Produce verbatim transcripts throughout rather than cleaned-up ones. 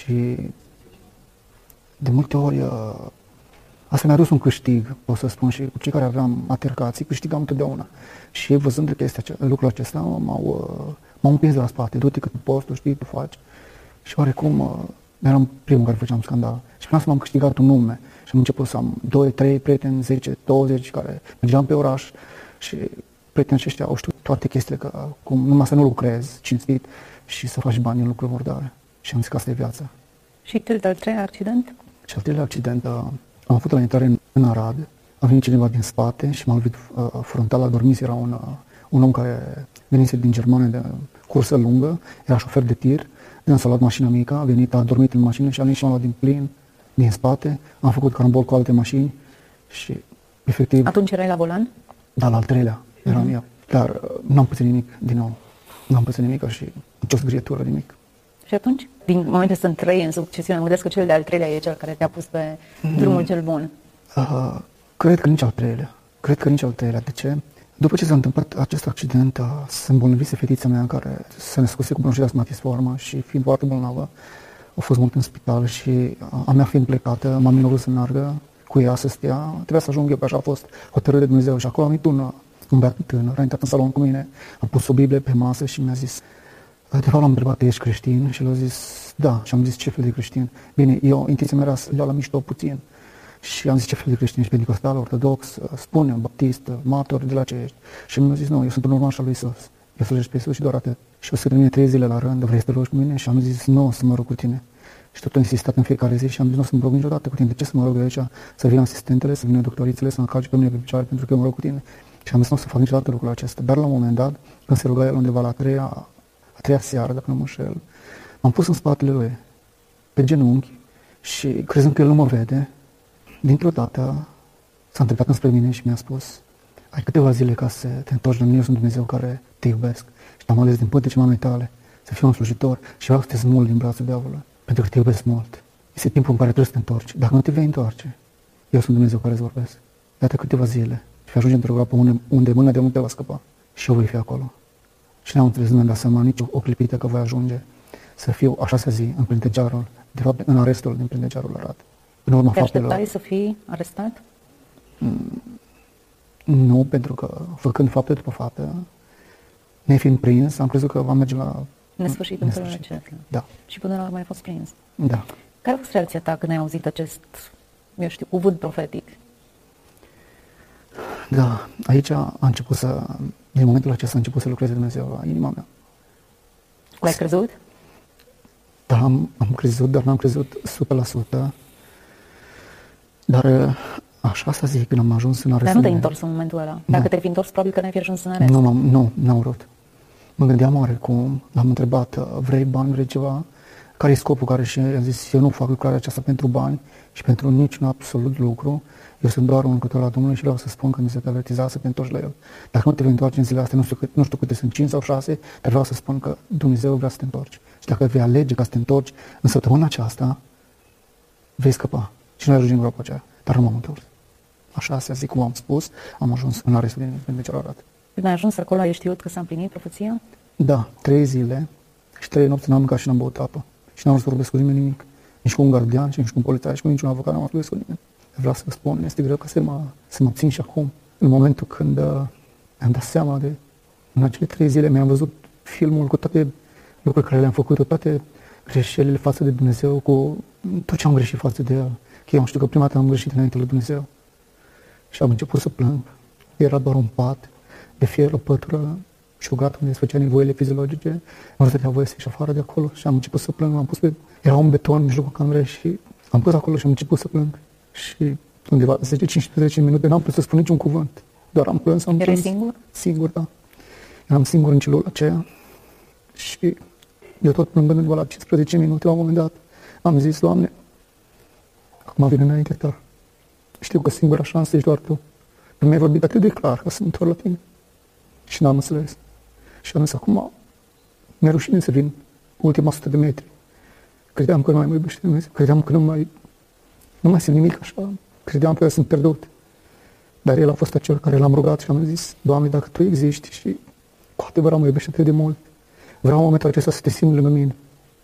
Și de multe ori asta mi-a adus un câștig, pot să spun, și cu cei care aveam altercații, câștigam întotdeauna. Și văzând că este lucrul acesta, m-au, m-au împins de la spate, du-te că tu poți, tu știi, tu faci. Și oarecum eram primul care făceam scandal. Și până să m-am câștigat un nume și am început să am doi, trei prieteni, zece, douăzeci care mergeam pe oraș și prietenii aceștia au știut toate chestiile, că cum numai să nu lucrezi cinstit și să faci bani în lucruri murdare. Și am zis că asta e viața. Și cel de-al treilea accident? Și al treilea accident, uh, am avut la intrare în, în Arad, a venit cineva din spate și m-a lovit uh, frontal, a dormit, era un, uh, un om care venise din Germania de cursă lungă, era șofer de tir, s-a luat mașina mică, a venit, a dormit în mașină și a venit și m-a luat din plin, din spate, am făcut carambol cu alte mașini și efectiv... Atunci erai la volan? Da, la al treilea eram uh-huh. eu, dar uh, n-am pățit nimic din nou, n-am pățit nimic și nicio zgrietură, nimic. Și atunci, din momentul sunt trei în succesiune, mă gândesc că cel de-al treilea e cel care te-a pus pe mm. drumul cel bun. Uh, cred că nici al treilea. Cred că nici al treilea. De ce? După ce s-a întâmplat acest accident, uh, se îmbolnăvise fetița mea care se născuse cu bronșirea asmatisformă și fiind foarte bolnavă, a fost mult în spital și uh, a mea fiind plecată, m-am minorut să meargă cu ea să stea. Trebuia să ajung eu, pe așa a fost hotărâre de Dumnezeu. Și acolo am venit un, un băiat tânăr, a intrat în salon cu mine, a pus o Biblie pe masă și mi-a zis: de fapt l-am întrebat, ești creștin? Și l-a zis, da. Și am zis, ce fel de creștin? Bine, eu, intenția mea era să iau la mișto puțin. Și am zis, ce fel de creștin? Ești pentecostal, ortodox, spune, baptist, mator, de la ce ești? Și mi-a zis, nu, eu sunt un urmaș al lui Iisus. Eu slujesc pe Iisus și doar atât. Și o să mine trei zile la rând, vrei să te rogi cu mine? Și am zis, nu, să mă rog cu tine. Și tot a insistat în fiecare zi și am zis, nu o să mă rog niciodată cu tine. De ce să mă rog de aici? Să vină asistentele, să vină doctorițele, să mă calce pe mine pe picioare pentru că eu mă rog cu tine. Și am zis, nu o să fac niciodată lucrul acesta. Dar la un moment dat, când se ruga el undeva la treia, a treia seară, dacă nu mă înșel, m-am pus în spatele lui, pe genunchi, și crezând că el nu mă vede, dintr-o dată s-a întrebat înspre mine și mi-a spus: ai câteva zile ca să te întorci la mine, eu sunt Dumnezeu care te iubesc și te-am ales din pântece mamei tale să fiu un slujitor și vreau să te smulg din brațul diavolului, pentru că te iubesc mult. Este timpul în care trebuie să te întorci. Dacă nu te vei întoarce, eu sunt Dumnezeu care îți vorbesc. Iată câteva zile și vei ajunge într-o groapă unde, unde mâna de mult te va scăpa și eu voi fi acolo. Și n-am înțeles, nu mi-am dat seama nici o clipită că voi ajunge să fiu a șasea zi în Prindegearul, de fapt în arestul din Prindegearul Arad. În urma te faptelor... așteptai să fii arestat? Mm, nu, pentru că făcând fapte după fapte, nefiind prins, am crezut că va merge la... Nesfârșit în felul acesta. Da. Și până la urmă ai fost prins. Da. Care a fost reacția ta când ai auzit acest, eu știu, cuvânt profetic? Da, aici a început să... Din momentul acesta a început să lucreze Dumnezeu la inima mea. L-ai crezut? Da, am, am crezut, dar n-am crezut o sută la sută. Dar așa să zic, când am ajuns în arest... Dar nu te-ai întors în momentul ăla. Dacă nu. te-ai fi întors, probabil că n-ai fi ajuns în arest. Nu, nu, nu, n-am vrut. Mă gândeam oarecum, l-am întrebat, vrei bani, vrei ceva? Care e scopul? Care? Și am zis, eu nu fac lucrarea aceasta pentru bani și pentru niciun absolut lucru. Eu sunt doar un lucrător la Domnului și vreau să spun că mi se te avertiza să te întorci la El. Dacă nu te vei întoarce în zilele astea, nu știu, cât, nu știu câte sunt, cinci sau șase, dar vreau să spun că Dumnezeu vrea să te întorci. Și dacă vei alege ca să te întorci în săptămâna aceasta, vei scăpa. Și nu ajungi în groapa aceea. Dar nu m-am întors. Așa se zic, cum am spus, am ajuns în arestul din Prindegearul Arad. Când ai ajuns acolo, ai știut că s-a împlinit profeția? Da, trei zile și trei nopți n-am mâncat și n-am băut apă. Și n-am vrut să vorbesc cu nimeni nimic. Nici cu un gardian, nici cu un polițai, nici cu niciun avocat n-am vorbesc cu nimeni. Vreau să vă spun, este greu ca să mă, să mă țin și acum. În momentul când uh, mi-am dat seama de... În acele trei zile mi-am văzut filmul cu toate lucrurile care le-am făcut, cu toate greșelile față de Dumnezeu, cu tot ce am greșit față de El. Că eu știu că prima dată am greșit înainte lui Dumnezeu. Și am început să plâng. Era doar un pat de fier, o pătură și o gata unde se făcea nevoile fiziologice. Nu stătea voie să ieși afară de acolo și am început să plâng. Am pus pe... Era un beton în mijlocul camerei și am pus acolo și am început să plâng. Și undeva zece cincisprezece minute n-am putut să spun niciun cuvânt. Doar am plâns, am Erai plâns. singur? Singur, da. Eram singur în celula aceea și eu tot plângând undeva la cincisprezece minute, la un moment dat, am zis, Doamne, acum vine înainte ta. Știu că singura șansă ești doar Tu. Nu mi-ai vorbit atât de clar ca să mă întorc la Tine. Și n-am înțeles. Și am zis, acum mi-e rușine să vin ultima sută de metri. Credeam că nu mai mă iubește Dumnezeu. Credeam că nu mai, nu mai simt nimic așa. Credeam că eu sunt pierdut. Dar El a fost acel care l-am rugat și am zis, Doamne, dacă Tu existi și cu adevărat mă iubești atât de mult, vreau în momentul acesta să Te simt lângă mine.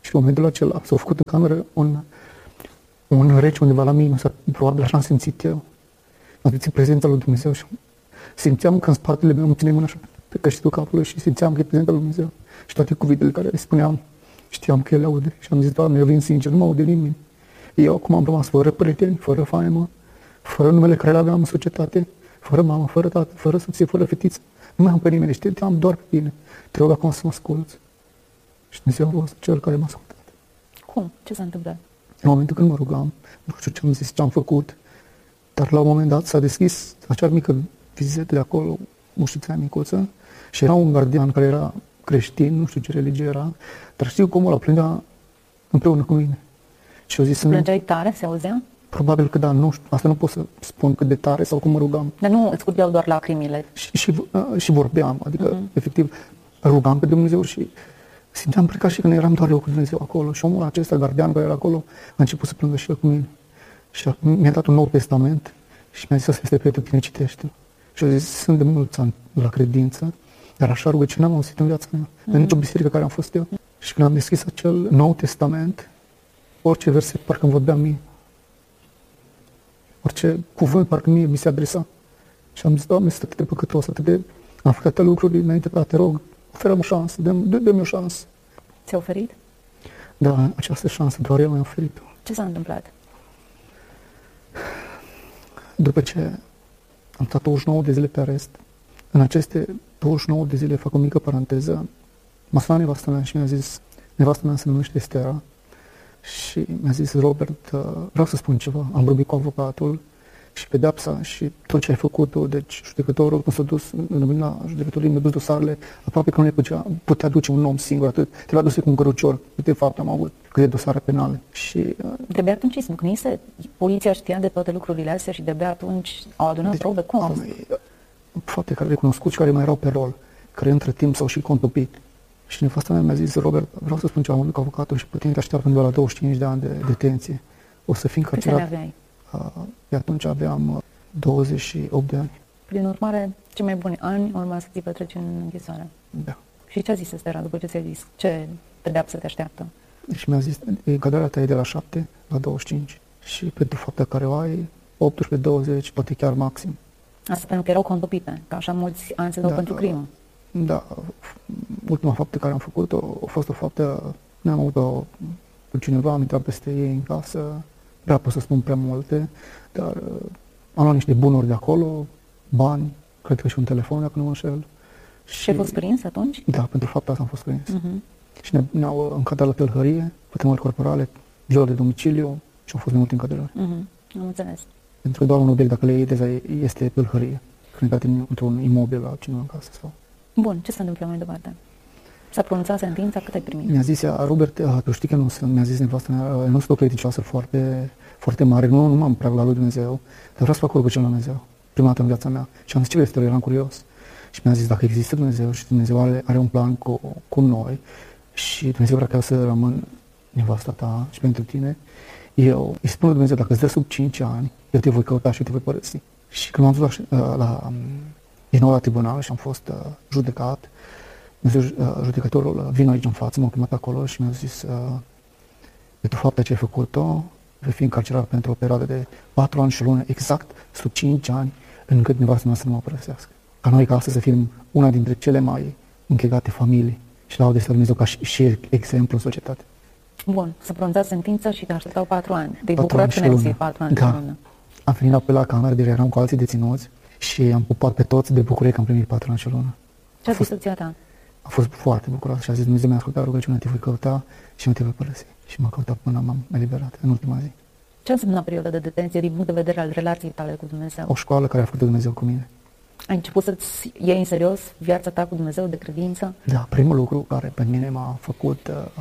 Și în momentul acela s-a făcut în cameră un, un rece undeva la mine, probabil așa am simțit eu. Am simțit prezența lui Dumnezeu și simțeam că în spatele meu îmi ține mâna așa pe căștitul capului și simțeam că e prezența lui Dumnezeu. Și toate cuvintele care le spuneam, știam că el le aude. Și am zis, Doamne, eu vin sincer, nu mă aude nimeni. Eu acum am rămas fără prieteni, fără faimă, fără numele care le aveam în societate, fără mamă, fără tată, fără soție, fără fetiță. Nu mai am pe nimeni, știam doar pe tine. Te rog acum să mă asculți. Și Dumnezeu a fost cel care m-a ascultat. Cum? Ce s-a întâmplat? În momentul când mă rugam, nu știu ce am zis, ce am făcut, dar la un moment dat s-a deschis acea mică vizetă de acolo, ușița micuță, și era un gardian care era creștin, nu știu ce religie era, dar știu cum ăla plângea împreună cu mine. Și eu zis, plângeai tare? Se auzea? Probabil că da, nu știu, asta nu pot să spun cât de tare sau cum mă rugam. Dar nu îți curgeau doar lacrimile? Și, și, și vorbeam, adică uh-huh. efectiv rugam pe Dumnezeu și simțeam ca și când eram doar eu cu Dumnezeu acolo. Și omul acesta, gardian care era acolo, a început să plângă și el cu mine. Și mi-a dat un nou testament și mi-a zis, asta este pentru tine, citește-l. Și eu zis, sunt de mulți ani la credință, dar așa rugăciune n-am auzit în viața mea, uh-huh. în nicio biserică care am fost eu. Și când am deschis acel nou testament, orice verset parcă îmi vorbea mie. Orice cuvânt parcă mie mi se adresa. Și am zis, Doamne, sunt atât de păcătos, atât de... Am făcut atâtea lucruri înainte, da, te rog, oferă-mi o șansă, dă-mi, dă-mi o șansă. Ți-a oferit? Da, această șansă, doar el mi-a oferit-o. Ce s-a întâmplat? După ce am stat douăzeci și nouă de zile pe arest, în aceste douăzeci și nouă de zile, fac o mică paranteză, m-a sunat nevastă mea și mi-a zis, nevastă mea se numește Estera, și mi-a zis, Robert, vreau să spun ceva, am vorbit cu avocatul și pedeapsa și tot ce ai făcut, deci judecătorul, când s-a dus în la judecătorii, mi-a dus dosarele, aproape că nu le putea, putea duce un om singur atât, te l-a dus cu un cărucior, câte fapte am avut, câte dosare penale. Și de-abia atunci izbucnise, poliția știa de toate lucrurile astea și de-abia atunci au adunat deci, probe, cum a fost? Fapte care le cunoscut și care mai erau pe rol, care între timp s-au și contopit. Și nevasta mea mi-a zis, Robert, vreau să spun ceva, am vorbit cu avocatul și pe tine te așteaptă undeva la douăzeci și cinci de ani de detenție. O să fii încarcerat. Câți ani aveai? Uh, pe atunci aveam uh, douăzeci și opt de ani. Prin urmare, cei mai buni ani urma să ți petreci în închisoare. Da. Și ce a zis Estera după ce ți-a zis? Ce pedeapsă te așteaptă? Și mi-a zis, căderea ta e de la șapte la douăzeci și cinci. Și pentru fapta care o ai, optsprezece, douăzeci, poate chiar maxim. Asta pentru că erau contopite, că așa mulți ani se dau da, pentru crimă. Da, ultima faptă care am făcut-o a fost o faptă, ne-am avut-o cu cineva, am intrat peste ei în casă, prea pot să spun prea multe, dar uh, am luat niște bunuri de acolo, bani, cred că și un telefon, dacă nu mă înșel. Și ai fost prins atunci? Da, pentru fapta asta am fost prins. Uh-huh. Și ne, ne-au încadrat la tâlhărie, pătrămări corporale, viol de domiciliu și au fost de multe încadrări. Uh-huh. Am înțeles. Pentru că doar un obiect, dacă le iei, deja este tâlhărie. Când ai într-un imobil la cineva în casă sau... Bun, ce se întâmplă mai departe? S-a pronunțat sentința, cât ai primit? Mi-a zis ea, Robert, tu știi că nu sunt, mi-a zis nevastă mea, nu sunt o credincioasă foarte, foarte mare, nu, nu m-am prea la lui Dumnezeu, dar vreau să fac o rugăciune la Dumnezeu, prima dată în viața mea. Și am zis, ce vrei să te rog? Eram curios. Și mi-a zis, dacă există Dumnezeu și Dumnezeu are, are un plan cu, cu noi și Dumnezeu vrea ca eu să rămân nevasta ta și pentru tine, eu îi spun lui Dumnezeu, dacă îți dă sub cinci ani, eu te voi căuta și te voi părăsi. Și când m-am dus la, la, din nou la tribunal și am fost uh, judecat, judecătorul vine aici în față, m-a chemat acolo și mi-a zis uh, pentru fapta ce ai făcut-o, vei fi încarcerat pentru o perioadă de patru ani și o lună, exact sub cinci ani, încât nevastă mea să nu mă părăsească. Ca noi, ca astăzi, să fim una dintre cele mai închegate familii și la de Dumnezeu ca și, și exemplu în societate. Bun, să pronunțați sentința și te așteptau patru ani. Te-ai bucurat când ai găsit patru ani da. și lună. Am venit apoi la cameră, deja eram cu alții deținuți și am pupat pe toți de bucurie că am primit patru ani și o lună. Ce a zis soția ta? A fost foarte bucuros și a zis, Dumnezeu mi-a ascultat rugăciunea, te voi căuta și nu te voi părăsi. Și m-a căutat până m-am eliberat în ultima zi. Ce înseamnă perioada de detenție din punct de vedere al relației tale cu Dumnezeu? O școală care a făcut Dumnezeu cu mine. Ai început să-ți iei în serios viața ta cu Dumnezeu de credință? Da, primul lucru care pe mine m-a făcut uh,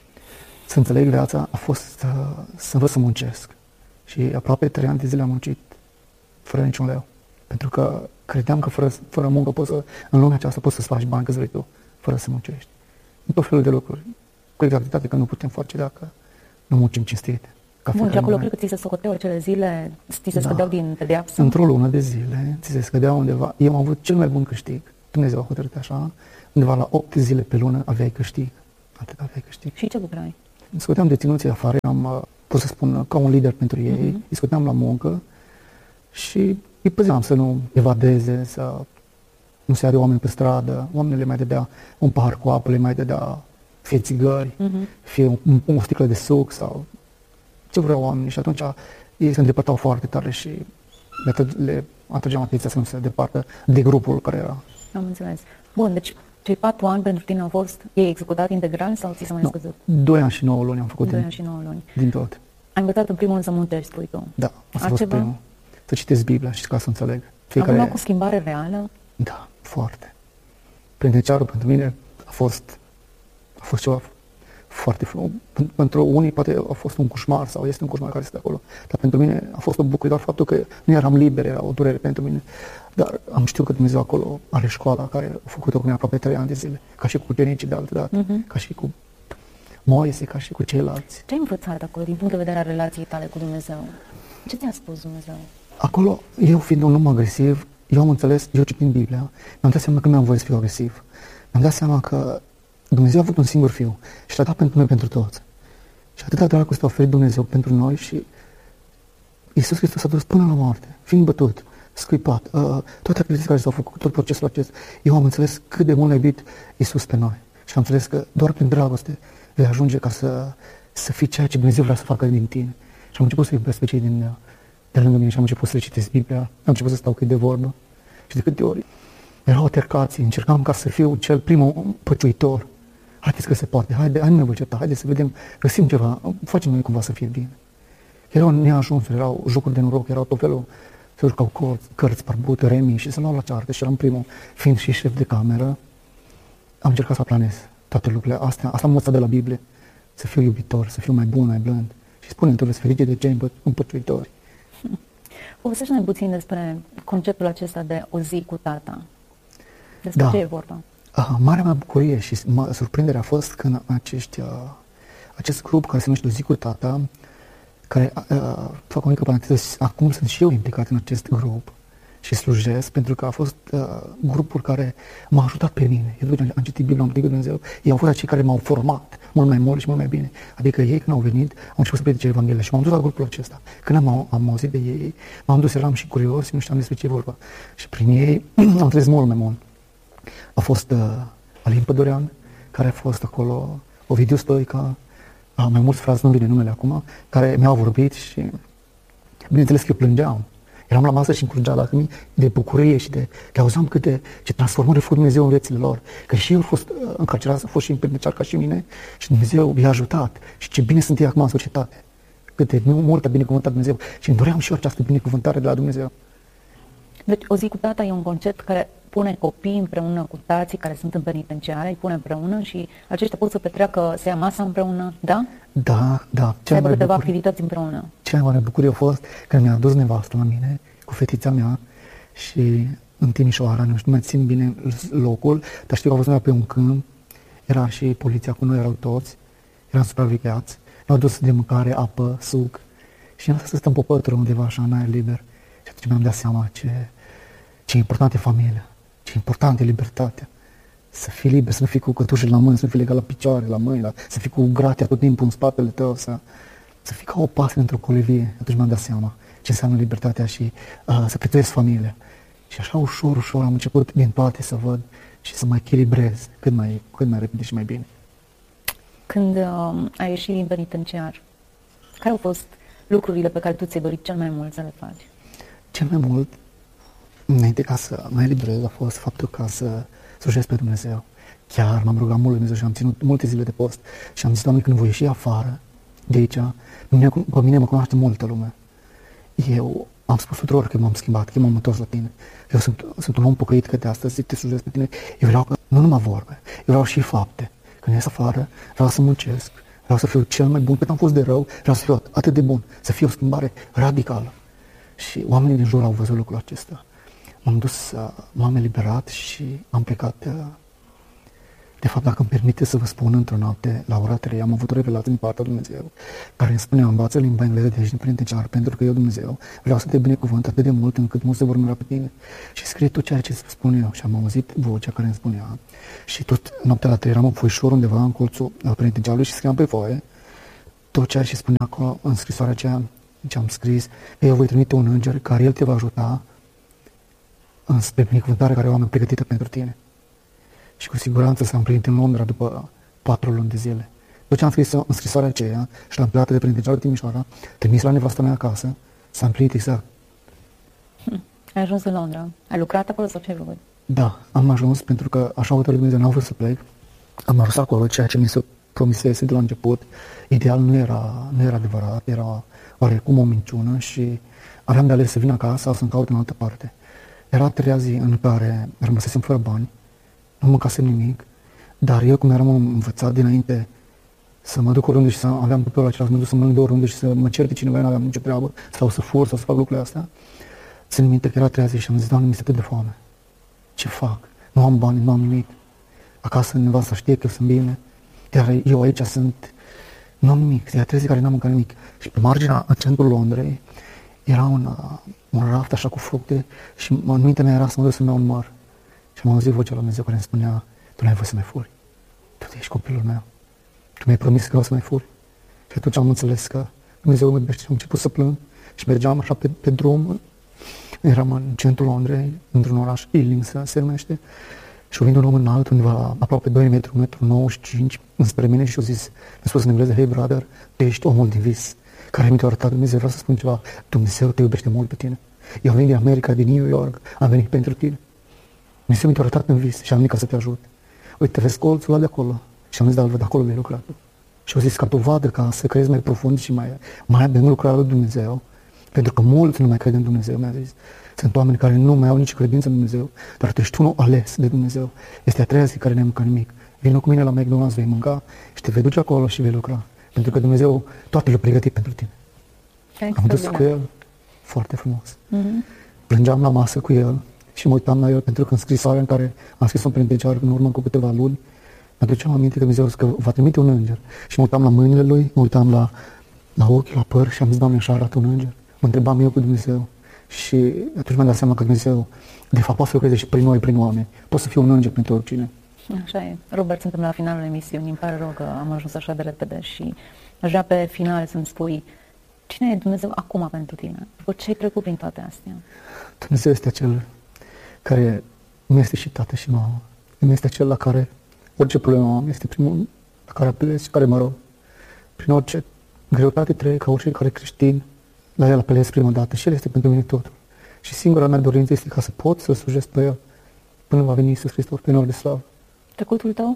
să înțeleg viața a fost uh, să învăț să muncesc. Și aproape trei ani de zile am muncit fără niciun leu. Pentru că credeam că fără, fără muncă poți să, în lumea aceasta poți să-ți faci bani câți vrei tu, fără să muncești. În tot felul de lucruri. Cu exactitate că nu putem face dacă nu muncim cinstit. Bun, și acolo cred că ți se socoteau acele zile, ți se da. scădeau din pedeapsă? Într-o lună de zile ți se scădeau undeva. Eu am avut cel mai bun câștig. Dumnezeu a hotărât așa. Undeva la opt zile pe lună aveai câștig. Atât aveai câștig. Și ce lucrai? Scoteam deținuții afară, am, uh, pot să spun, ca un lider pentru ei, uh-huh. îi scoteam la muncă și îi păzeam să nu evadeze, să nu se are oameni pe stradă, oamenii le mai dădea un pahar cu apă, le mai dădea fie țigări, uh-huh. fie un, un, o sticlă de suc sau ce vreau oamenii și atunci ei se îndepărtau foarte tare și le, le atrageam atenția să nu se departă de grupul care era. Am înțeles. Bun, deci cei patru ani pentru tine au fost, ei executat integral sau ți s-a mai nu, scăzut? Doi ani și nouă luni am făcut. Doi din, ani și nouă luni. Din tot. Ai învățat în primul rând să muntești, spui tu. Da, asta a fost primul. Să citesc Biblia și ca să înțeleg. Fiecare... Am luat cu schimbare reală? Da, foarte. Penitenciarul pentru mine a fost, a fost ceva foarte frumos. Pentru unii poate a fost un coșmar sau este un coșmar care este acolo. Dar pentru mine a fost o bucurie doar faptul că nu eram liber, era o durere pentru mine. Dar am știut că Dumnezeu acolo are școala care a făcut-o cu mine aproape trei ani de zile. Ca și cu ucenicii de altă dată, uh-huh. ca și cu Moise, ca și cu ceilalți. Ce ai învățat acolo din punct de vedere a relației tale cu Dumnezeu? Ce ți-a spus Dumnezeu? Acolo, eu fiind un om agresiv, eu am înțeles, eu citind Biblia, mi-am dat seama că nu am voie să fiu agresiv. Mi-am dat seama că Dumnezeu a avut un singur fiu și l-a dat pentru noi, pentru toți. Și atâta dragoste a oferit Dumnezeu pentru noi și Iisus Hristos a dus până la moarte, fiind bătut, scuipat, uh, toate activitățile care s-au făcut, tot procesul acesta. Eu am înțeles cât de mult a iubit Iisus pe noi și am înțeles că doar prin dragoste vei ajunge ca să, să fii ceea ce Dumnezeu vrea să facă din tine. Și am început să iubesc pe cei din, de lângă mine și am început să le citesc Biblia, am început să stau cu ei de vorbă și de câte ori erau altercații, încercam ca să fiu cel primul păciuitor. Haideți că se poate, haide, hai nu ne vă certa, haideți să vedem, găsim ceva, facem noi cumva să fie bine. Erau neajunsuri, erau jocuri de noroc, erau tot felul, se urcau cărți, cărți barbute, remii și se luau la ceartă și eram primul, fiind și șef de cameră, am încercat să aplanez toate lucrurile astea, asta am învățat de la Biblie, să fiu iubitor, să fiu mai bun, mai blând. Și spune-mi, tu ferice de cei împăciuitori. Povestește-ne puțin despre conceptul acesta de o zi cu tata. Despre da. ce e vorba? Uh, marea mea bucurie și surprindere a fost când acești, uh, acest grup care se numește o zi cu tata, care uh, fac o mică paranteză, acum sunt și eu implicat în acest grup și slujesc, pentru că a fost uh, grupul care m-a ajutat pe mine. Eu după ce am citit Biblia, am întâlnit Dumnezeu, ei au fost cei care m-au format mult mai mult și mult mai bine. Adică ei când au venit, au început să predice Evanghelia și m-am dus la grupul acesta. Când am, am auzit de ei, m-am dus, eram și curios și nu știam despre ce e vorba. Și prin ei am înțeles mult mai mult. A fost uh, Alin Pădurean, care a fost acolo, Ovidiu Stoica, uh, mai mulți frați, nu vine numele acum, care mi-au vorbit și bineînțeles că eu plângeam. Eram la masă și îmi curgea lacrimii de bucurie și de, de auzeam câte ce transformări a făcut Dumnezeu în viețile lor. Că și eu am fost uh, încarcerat, am fost și în penitenciar ca și mine și Dumnezeu i-a ajutat. Și ce bine sunt ei acum în societate. Câte mult a binecuvântat Dumnezeu. Și îmi doream și eu această binecuvântare de la Dumnezeu. Deci o zi cu tata e un concept care pune copii împreună cu tații care sunt în penitenciare, îi pune împreună și aceștia pot să petreacă, să ia masa împreună, da? Da, da. Să aibă câteva activități împreună. Cea mai mare bucurie a fost când mi-a adus nevastă la mine cu fetița mea și în Timișoara, nu știu, mai țin bine locul, dar știu că au văzut pe un câmp, era și poliția cu noi, erau toți, eram supravegheați, ne-au dus de mâncare, apă, suc și ne-am să stăm pe pătură undeva așa, în aer liber. Și atunci mi-am dat seama ce, ce importantă e familia, ce importantă e libertatea. Să fii liber, să nu fii cu cătușele la mâini, să nu fii legat la picioare, la mâini, la, să fii cu gratia tot timpul în spatele tău, să, să fii ca o pasăre într-o colivie. Atunci mi-am dat seama ce înseamnă libertatea și uh, să prețuiesc familia. Și așa ușor, ușor am început din toate să văd și să mă echilibrez cât mai, cât mai repede și mai bine. Când uh, ai ieșit din penitenciar, care au fost lucrurile pe care tu ți-ai dorit cel mai mult să le faci? Cel mai mult, înainte ca să mă eliberez, a fost faptul ca să slujesc pe Dumnezeu. Chiar m-am rugat mult lui Dumnezeu și am ținut multe zile de post și am zis, Doamne, când voi ieși afară de aici, pe mine mă cunoaște multă lume. Eu am spus tuturor că m-am schimbat, că m-am întors la tine. Eu sunt, sunt un om pocăit că de astăzi zic, te slujesc pe tine. Eu vreau că nu numai vorbe, eu vreau și fapte. Când ies afară, vreau să muncesc, vreau să fiu cel mai bun, cât am fost de rău, vreau să fiu atât de bun, să fie o schimbare radicală. Și oamenii din jur au văzut lucrul acesta. M-am dus, m-am eliberat și am plecat. De fapt, dacă îmi permite să vă spun, într-o noapte, la ora trei, am avut o revelație din partea lui Dumnezeu, care îmi spunea, învață limba engleză de aici din penitenciar, pentru că eu, Dumnezeu, vreau să te binecuvânt atât de mult încât mulți se vor mira pe tine. Și scrie tot ceea ce spun eu. Și am auzit vocea care îmi spunea. Și tot noaptea la trei eram în foișor undeva în colțul penitenciarului și scriam pe foaie tot ceea ce spunea acolo în scrisoarea aceea, ce am scris, eu voi trimite un înger care el te va ajuta spre binecuvântarea care o am pregătită pentru tine. Și cu siguranță s-a împlinit în Londra după patru luni de zile. Tot ce am scris în scrisoarea aceea și l-am plecat de prin Timișoara, Timișoara, trimis la nevastă mea acasă, s-a împlinit exact. Hm. Ai ajuns în Londra. Ai lucrat acolo sau ce ai făcut? Da, am ajuns pentru că așa hotărât Dumnezeu, n-am vrut să plec. Am ajuns acolo, ceea ce mi se promisese de la început. Ideal nu era, nu era adevărat, era oarecum o minciună și aveam de ales să vin acasă sau să-mi caut în altă parte. Era a treia zi în care rămăsesem fără bani, nu mâncasem nimic, dar eu, cum eram învățat dinainte să mă duc oriunde și să aveam copilul acela, să mă duc să mănânc de oriunde și să mă certe cineva, nu aveam nicio treabă, sau să fur sau să fac lucrurile astea, țin minte că era a treia zi și am zis, Doamne, mi se atât de foame. Ce fac? Nu am bani, nu am nimic. Acasă nevasta știe că eu sunt bine, iar eu aici sunt, nu am nimic, e a treia zi care n-am mâncat nimic. Și pe marginea, în centrul Londrei, era un, un raft așa cu fructe și în mintea mea era să mă duc să-mi iau un măr. Și am auzit vocea lui Dumnezeu care îmi spunea, tu n-ai voie să mai furi, tu ești copilul meu, tu mi-ai promis că vreau să mai furi. Și atunci am înțeles că Dumnezeu mă iubește și am început să plâng și mergeam așa pe, pe drum, eram în centrul Londrei, într-un oraș, Ealing se numește, și o vine un om înalt, undeva aproape doi metri, unu virgulă nouăzeci și cinci, înspre mine și a zis, mi-a spus în engleză, hey brother, tu ești omul din vis, care mi-a arătat Dumnezeu, vreau să spun ceva, Dumnezeu te iubește mult pe tine. Eu am venit din America, din New York, am venit pentru tine. Dumnezeu mi-a arătat în vis și am venit ca să te ajut. Uite, vezi colțul ăla de acolo? Și am zis, da, îl văd, acolo vei lucra tu. Și au zis, ca dovadă, ca să crezi mai profund și mai, mai avem lucrarea lui Dumnezeu, pentru că mulți nu mai cred în Dumnezeu, mi-a zis. Sunt oameni care nu mai au nici credință în Dumnezeu, dar tu ești unul ales de Dumnezeu. Este a treia zi care ne-ai mâncat nimic. Vino cu mine la McDonald's, vei mânca și te vei duce acolo și vei lucra. Pentru că Dumnezeu toate le-a pregătit pentru tine. Am dus cu el, foarte frumos. Uh-huh. Plângeam la masă cu el și mă uitam la el, pentru că în scrisoarea în care am scris-o în penitenciar în urmă cu câteva luni, mă aduceam aminte că Dumnezeu că va trimite un înger. Și mă uitam la mâinile lui, mă uitam la, la ochi, la păr și am zis, Doamne, așa arată un înger. Mă întrebam eu cu Dumnezeu. Și atunci mi-am dat seama că Dumnezeu, de fapt, poate să lucreze și prin noi, prin oameni. Poate să fie un înger pentru oricine. Așa e. Robert, suntem la finalul emisiunii. Îmi pare rău că am ajuns așa de repede și aș vrea pe final să-mi spui cine e Dumnezeu acum pentru tine? După ce ai trecut prin toate astea? Dumnezeu este acel care nu este și tată și mamă. Nu este acel la care orice problemă am, este primul la care apelez și care mă rog. Prin orice greutate trec, ca orice care creștin, la el apelez prima dată și el este pentru mine totul. Și singura mea dorință este ca să pot să-L slujesc pe el până va veni Iisus Hristos pe nor de slavă. Trecutul tău?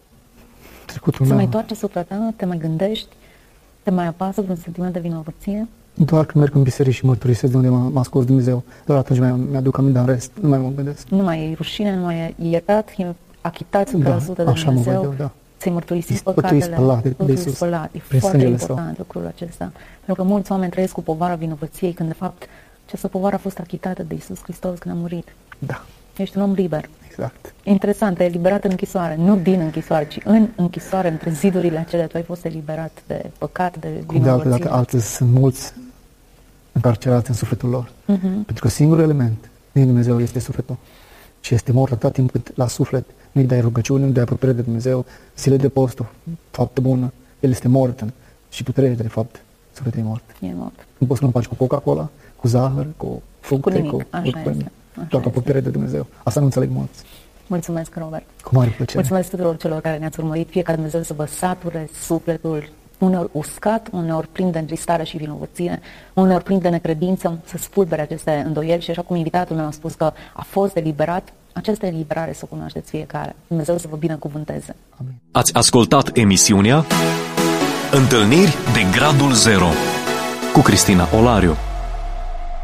Trecutul meu. Se meu. mai întoarce supra ta? Te mai gândești? Te mai apasă vreun sentiment de vinovăție? Doar când merg în biserică și mărturisesc de unde m-a, m-a scos Dumnezeu, doar atunci mi-aduc aminte, dar în rest nu mai mă gândesc. Nu mai e rușine, nu mai e iertat, e achitat o sută la sută da, de Dumnezeu. Mă văd eu, da. Ți-ai mărturisit totul păcatele, e spălat de, totul de e Iisus, spălat. E prin foarte important său. lucrul acesta. Pentru că mulți oameni trăiesc cu povara vinovăției, când de fapt această povară a fost achitată de Iisus Hristos când a murit. Da. Ești un om liber. Exact. Interesant, ai eliberat în închisoare, nu din închisoare, ci în închisoare, între zidurile acelea, tu ai fost eliberat de păcat, de vinovăție. De altfel, dacă alții sunt mulți încarcerați în sufletul lor. Uh-huh. Pentru că singurul element din Dumnezeu este sufletul. Și este mort atât timp cât la suflet nu-i dai rugăciune, nu-i dai apropiere de Dumnezeu, zile de post, o faptă bună, el este mort și tu treci, de fapt, sufletul e mort. E mort. Nu poți să nu faci cu Coca-Cola, cu zahăr, cu fructe, cu nimic, cu, așa cu, este. Așa doar cu apropiere de Dumnezeu. Asta nu înțeleg mulți. Mulțumesc, Robert. Cu mare plăcere. Mulțumesc tuturor celor care ne-ați urmărit. Fiecare Dumnezeu să vă sature sufletul, uneori uscat, uneori plin de întristare și vinovăție, uneori plin de necredință, să spulbere aceste îndoieli și așa cum invitatul meu a spus că a fost eliberat, această eliberare să o cunoașteți fiecare. Dumnezeu să vă binecuvânteze. Amin. Ați ascultat emisiunea Întâlniri de Gradul Zero cu Cristina Olariu.